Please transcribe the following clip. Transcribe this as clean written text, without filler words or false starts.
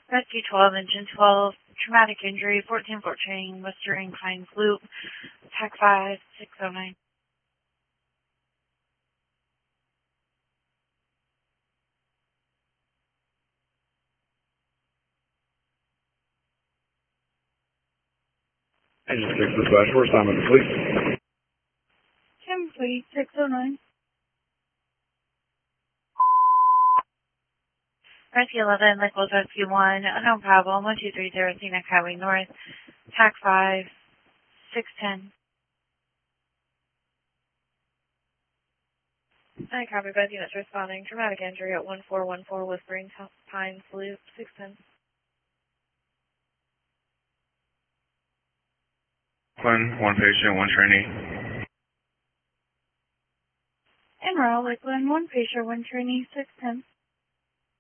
Rescue 12, Engine 12, traumatic injury, 1414, Western Pines Loop, TAC 5, 609. Engine 6 dispatch, first time at the fleet. Kim Fleet, 609. Rescue 11, Liquids Rescue 1, unknown problem, 1230 Scenic Highway North, TAC 5, 610. I copy both units responding. Traumatic injury at 1414 Whispering Pines Loop, 610. One patient, one trainee. Emerald, Lakeland, one patient, one trainee, 610.